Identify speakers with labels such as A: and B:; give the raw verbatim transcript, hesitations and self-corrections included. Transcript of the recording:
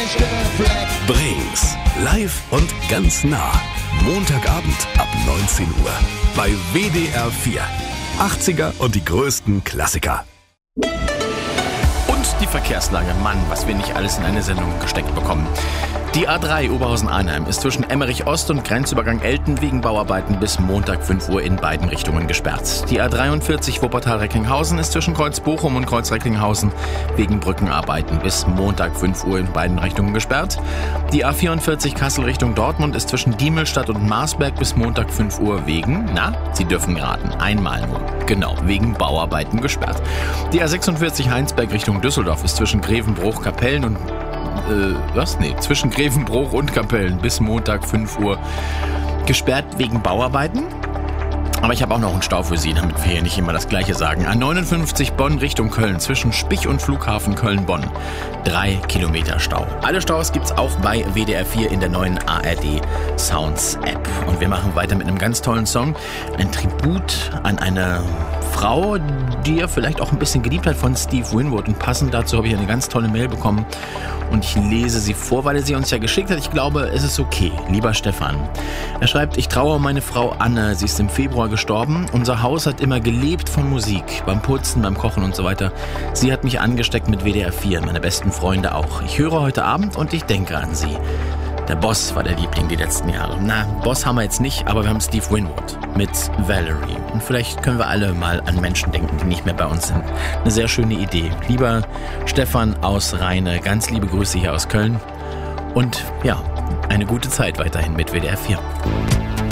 A: Brings. Live und ganz nah. Montagabend ab neunzehn Uhr. Bei W D R vier. achtziger und die größten Klassiker.
B: Und die Verkehrslage. Mann, was wir nicht alles in eine Sendung gesteckt bekommen. Die A drei Oberhausen-Arnheim ist zwischen Emmerich Ost und Grenzübergang Elten wegen Bauarbeiten bis Montag fünf Uhr in beiden Richtungen gesperrt. Die A dreiundvierzig Wuppertal-Recklinghausen ist zwischen Kreuz Bochum und Kreuz Recklinghausen wegen Brückenarbeiten bis Montag fünf Uhr in beiden Richtungen gesperrt. Die A vierundvierzig Kassel Richtung Dortmund ist zwischen Diemelstadt und Marsberg bis Montag fünf Uhr wegen, na, Sie dürfen raten, einmal nur, genau, wegen Bauarbeiten gesperrt. Die A sechsundvierzig Heinsberg Richtung Düsseldorf ist zwischen Grevenbruch, Kapellen und Äh, was? Nee, zwischen Grevenbruch und Kapellen bis Montag fünf Uhr gesperrt wegen Bauarbeiten. Aber ich habe auch noch einen Stau für Sie, damit wir hier nicht immer das Gleiche sagen. A neunundfünfzig Bonn Richtung Köln zwischen Spich und Flughafen Köln-Bonn. Drei Kilometer Stau. Alle Staus gibt's auch bei W D R vier in der neuen A R D Sounds App. Und wir machen weiter mit einem ganz tollen Song. Ein Tribut an eine Frau, die er vielleicht auch ein bisschen geliebt hat, von Steve Winwood. Und passend dazu habe ich eine ganz tolle Mail bekommen. Und ich lese sie vor, weil er sie uns ja geschickt hat. Ich glaube, es ist okay. Lieber Stefan. Er schreibt, ich trauere meine Frau Anne. Sie ist im Februar gestorben. Unser Haus hat immer gelebt von Musik. Beim Putzen, beim Kochen und so weiter. Sie hat mich angesteckt mit W D R vier. Meine besten Freunde auch. Ich höre heute Abend und ich denke an sie. Der Boss war der Liebling die letzten Jahre. Na, Boss haben wir jetzt nicht, aber wir haben Steve Winwood mit Valerie. Und vielleicht können wir alle mal an Menschen denken, die nicht mehr bei uns sind. Eine sehr schöne Idee. Lieber Stefan aus Rheine, ganz liebe Grüße hier aus Köln. Und ja, eine gute Zeit weiterhin mit W D R vier.